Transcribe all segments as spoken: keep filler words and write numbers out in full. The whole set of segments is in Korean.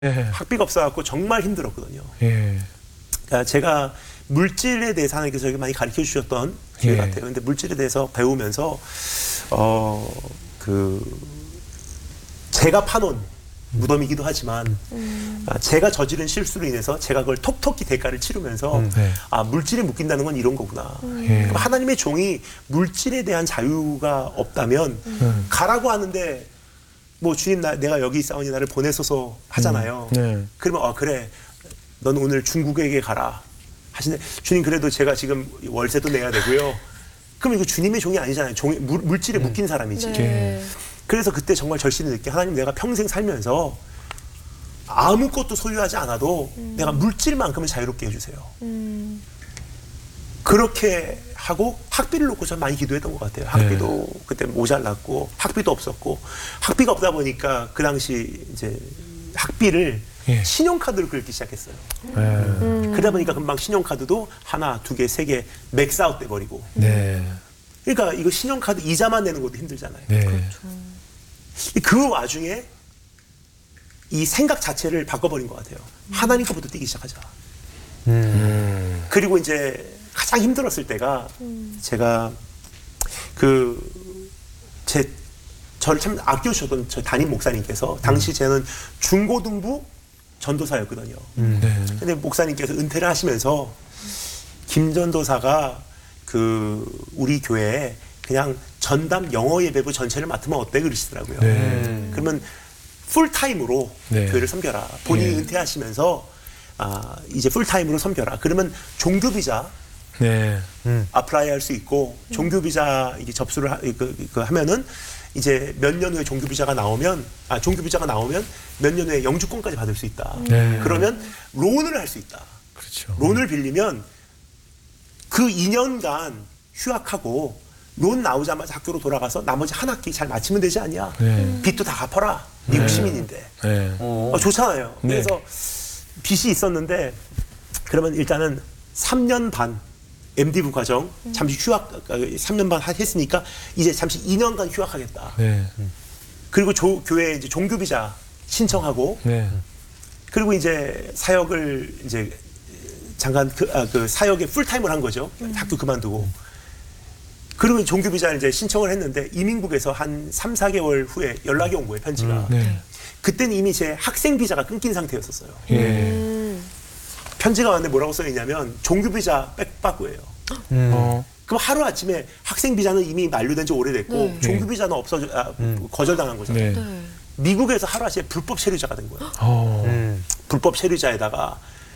예. 학비가 없어갖고 정말 힘들었거든요. 예. 그러니까 제가 물질에 대해서 하나님께서 많이 가르쳐 주셨던 기회 예. 같아요. 근데 물질에 대해서 배우면서 어 그 제가 파놓은 무덤이기도 하지만 음. 아, 제가 저지른 실수로 인해서 제가 그걸 톡톡히 대가를 치르면서 음, 네. 아 물질에 묶인다는 건 이런 거구나. 예. 그럼 하나님의 종이 물질에 대한 자유가 없다면 음. 가라고 하는데 뭐 주님 나, 내가 여기 있사오니 나를 보내소서 하잖아요. 음. 네. 그러면 아 그래 넌 오늘 중국에게 가라 하시는데 주님 그래도 제가 지금 월세도 내야 되고요. 그럼 이거 주님의 종이 아니잖아요. 종이, 물, 물질에 음. 묶인 사람이지. 네. 그래서 그때 정말 절실히 느끼 하나님 내가 평생 살면서 아무것도 소유하지 않아도 음. 내가 물질만큼은 자유롭게 해주세요. 음. 그렇게 하고 학비를 놓고 전 많이 기도했던 것 같아요. 학비도 네. 그때 모자랐고 학비도 없었고 학비가 없다 보니까 그 당시 이제 학비를 예. 신용카드로 긁기 시작했어요. 예. 음. 그러다 보니까 금방 신용카드도 하나, 두 개, 세 개 맥스아웃 돼버리고. 네. 그러니까 이거 신용카드 이자만 내는 것도 힘들잖아요. 네. 그 와중에 이 생각 자체를 바꿔버린 것 같아요. 하나님 것부터 뛰기 시작하자. 음. 그리고 이제 가장 힘들었을 때가 음. 제가 그 제 저를 참 아껴주셨던 저 담임 목사님께서 당시 저는 중고등부 전도사였거든요. 음. 네. 근데 목사님께서 은퇴를 하시면서 김 전도사가 그 우리 교회에 그냥 전담 영어 예배부 전체를 맡으면 어때 그러시더라고요. 네. 그러면 풀타임으로 네. 교회를 섬겨라. 본인이 예. 은퇴하시면서 아, 이제 풀타임으로 섬겨라. 그러면 종교비자 네. 음. 아플라이 할 수 있고 종교비자 이게 접수를 하, 그, 그 하면은 이제 몇 년 후에 종교비자가 나오면 아 종교비자가 나오면 몇 년 후에 영주권까지 받을 수 있다. 네. 그러면 론을 할 수 있다. 그렇죠. 론을 빌리면 그 이 년간 휴학하고 론 나오자마자 학교로 돌아가서 나머지 한 학기 잘 마치면 되지 않냐. 네. 빚도 다 갚아라. 미국 시민인데. 네. 어, 좋잖아요. 네. 그래서 빚이 있었는데 그러면 일단은 삼 년 반 엠디부 과정 잠시 휴학 삼 년 반 했으니까 이제 잠시 이 년간 휴학하겠다. 네. 그리고 조, 교회에 이제 종교비자 신청하고 네. 그리고 이제 사역을 이제 잠깐 그, 아, 그 사역에 풀타임을 한 거죠. 학교 그만두고. 그리고 종교비자를 이제 신청을 했는데 이민국에서 한 삼, 사 개월 후에 연락이 온 거예요, 편지가. 네. 그때는 이미 제 학생 비자가 끊긴 상태였었어요. 예. 음. 편지가 왔는데 뭐라고 써있냐면 종교비자 백바구예요. 음. 어. 그럼 하루아침에 학생 비자는 이미 만료된 지 오래됐고 네. 종교비자는 없어져 아, 거절당한 거잖아요. 네. 네. 미국에서 하루아침에 불법 체류자가 된 거예요. 어. 음. 불법 체류자에다가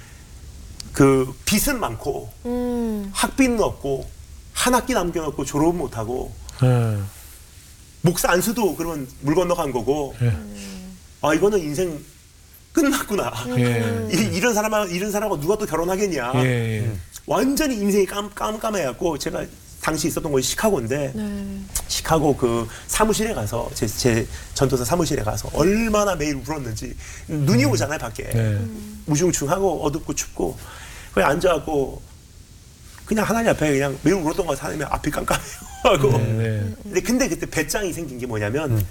그 빚은 많고 음. 학비는 없고 한 학기 남겨놓고 졸업은 못하고 네. 목사 안수도 그러면 물 건너간 거고 예. 아 이거는 인생 끝났구나. 예. 이, 이런 사람하고 이런 사람하고 누가 또 결혼하겠냐. 예. 예. 완전히 인생이 깜, 깜깜해갖고 제가 당시 있었던 곳이 시카고인데 네. 시카고 그 사무실에 가서 제, 제 전도사 사무실에 가서 얼마나 매일 울었는지 눈이 오잖아요 밖에. 네. 우중충하고 어둡고 춥고 거기 앉아갖고 그냥 하나님 앞에 그냥 매일 울었던 것 같아요. 하나님 앞이 깜깜해요 하고. 네. 근데, 근데 그때 배짱이 생긴 게 뭐냐면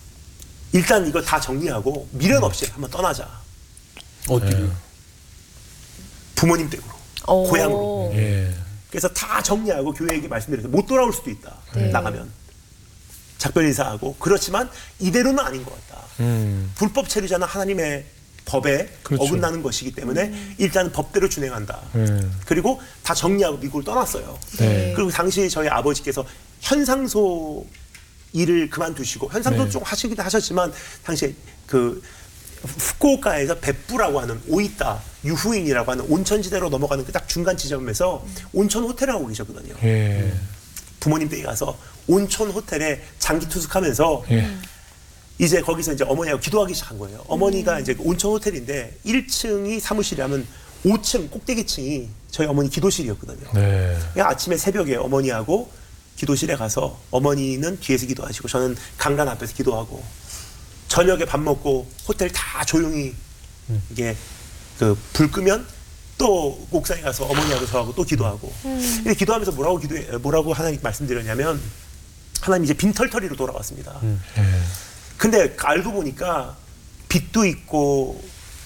일단 이거 다 정리하고 미련 없이 한번 떠나자. 어디로? 부모님 댁으로. 오. 고향으로. 예. 그래서 다 정리하고 교회에게 말씀드려서 못 돌아올 수도 있다. 네. 나가면. 작별 인사하고. 그렇지만 이대로는 아닌 것 같다. 음. 불법 체류자는 하나님의 법에 그렇죠. 어긋나는 것이기 때문에 일단은 법대로 준행한다. 네. 그리고 다 정리하고 미국을 떠났어요. 네. 그리고 당시 저희 아버지께서 현상소 일을 그만두시고 현상소 네. 좀 하시기도 하셨지만 당시에 그 후쿠오카에서 베푸라고 하는 오이타 유후인이라고 하는 온천지대로 넘어가는 그 딱 중간 지점에서 온천 호텔을 하고 계셨거든요. 예. 부모님 댁에 가서 온천 호텔에 장기 투숙하면서 예. 이제 거기서 이제 어머니하고 기도하기 시작한 거예요. 어머니가 이제 온천 호텔인데 일 층이 사무실이라면 오 층 꼭대기층이 저희 어머니 기도실이었거든요. 네. 그냥 아침에 새벽에 어머니하고 기도실에 가서 어머니는 뒤에서 기도하시고 저는 강단 앞에서 기도하고 저녁에 밥 먹고 호텔 다 조용히 이게 그 불 끄면 또 옥상에 가서 어머니하고 저하고 또 기도하고. 근데 기도하면서 뭐라고 기도해 뭐라고 하나님 말씀드렸냐면 하나님 이제 빈털터리로 돌아왔습니다. 예. 근데 알고 보니까 빚도 있고